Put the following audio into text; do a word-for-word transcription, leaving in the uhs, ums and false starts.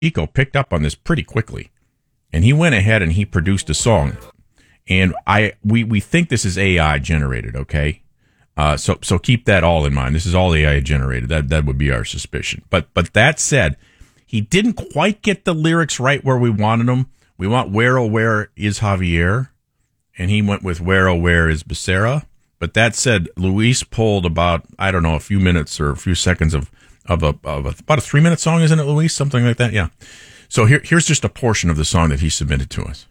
Eco picked up on this pretty quickly, and he went ahead and he produced a song. And I we, we think this is A I generated, okay? Uh, so so keep that all in mind. This is all A I generated. That that would be our suspicion. But but that said, he didn't quite get the lyrics right where we wanted them. We want "Where oh where is Javier," and he went with "Where oh where is Becerra." But that said, Luis pulled about I don't know a few minutes or a few seconds of of a, of a about a three minute song, isn't it, Luis? Something like that, yeah. So here here's just a portion of the song that he submitted to us.